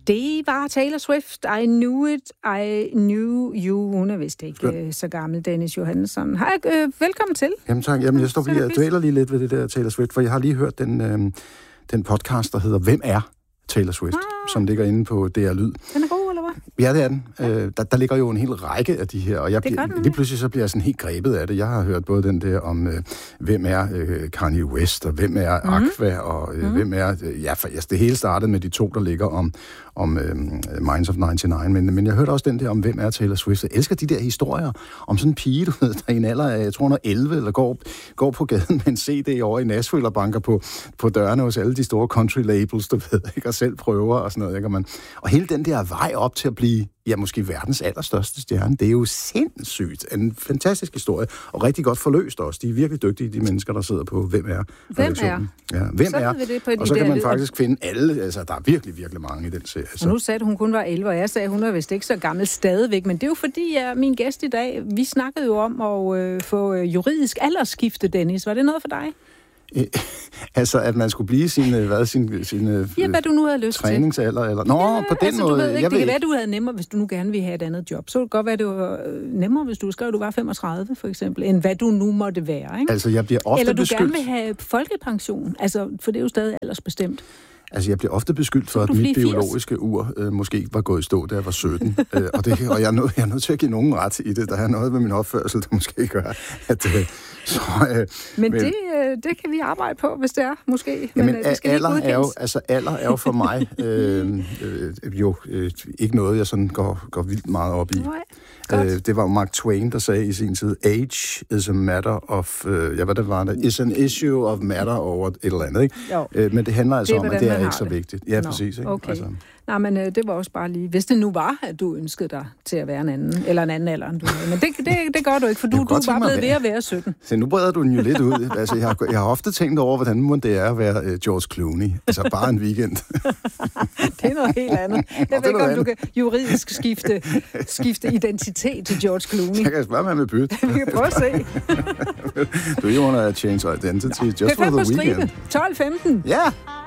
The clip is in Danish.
Det var Taylor Swift. I knew it, I knew you. Hun er vist ikke så gammel, Dennis Johansson. Hej, velkommen til. Jamen tak. Jamen, jeg dvæler lige lidt ved det der Taylor Swift, for jeg har lige hørt den podcast, der hedder Hvem er Taylor Swift, som ligger inde på DR Lyd. Den er god, eller hvad? Ja, det er den. Der ligger jo en hel række af de her, og lige pludselig så bliver jeg sådan helt grebet af det. Jeg har hørt både den der om, hvem er Kanye West, og hvem er Aqua, og hvem er... det hele startede med de to, der ligger om Minds of 99, men jeg hørte også den der om, hvem er Taylor Swift. Jeg elsker de der historier om sådan en pige, du ved, der i en alder af, jeg tror, hun er 11, eller går på gaden med en CD over i Nashville og banker på dørene hos alle de store country labels, du ved, ikke? Og selv prøver og sådan noget, ikke? Og hele den der vej op til at blive, måske verdens allerstørste stjerne, det er jo sindssygt. En fantastisk historie, og rigtig godt forløst også. De er virkelig dygtige, de mennesker, der sidder på Hvem er. Hvem er? Ja, hvem så er? Og så kan man faktisk finde alle, altså der er virkelig, virkelig mange i den serie. Og nu sagde du, hun kun var 11, og jeg sagde, hun er vist ikke så gammel stadigvæk, men det er jo fordi, min gæst i dag, vi snakkede jo om at få juridisk aldersskifte, Dennis. Var det noget for dig? Altså, at man skulle blive sin hvad du nu havde lyst træningsalder, eller... Nå, på den altså, måde... Det kan være, du havde nemmere, hvis du nu gerne ville have et andet job. Så kunne det godt være, det var nemmere, hvis du skrev, at du var 35, for eksempel, end hvad du nu måtte være, ikke? Altså, jeg bliver ofte eller du beskyldt... gerne vil have folkepension, altså, for det er jo stadig aldersbestemt. Altså, jeg bliver ofte beskyldt for, at mit biologiske ur måske ikke var gået i stå, da jeg var 17. Og jeg er nødt til at give nogen ret i det. Der er noget med min opførsel, der måske gør, at... Men det kan vi arbejde på, hvis det er, måske. Men det skal alder er jo for mig ikke noget, jeg sådan går vildt meget op i. Det var Mark Twain, der sagde i sin tid, age is a matter of, is an issue of matter over et eller andet, ikke? Men det handler altså om, at det er ikke så vigtigt. Ja, præcis. Ikke? Okay. Altså. Nej, men det var også bare lige, hvis det nu var, at du ønskede dig til at være en anden alder, end du havde. Men det gør du ikke, for du er bare blevet ved at være 17. Så nu breder du den jo lidt ud. Altså, jeg har ofte tænkt over, hvordan må det er at være George Clooney. Altså, bare en weekend. Det er noget helt andet. Jeg ved ikke, om du kan juridisk skifte identitet til George Clooney. Jeg kan spørge, hvad med bytte. Vi kan prøve at se. Do you want to change identity just for the weekend? 12-15. Ja.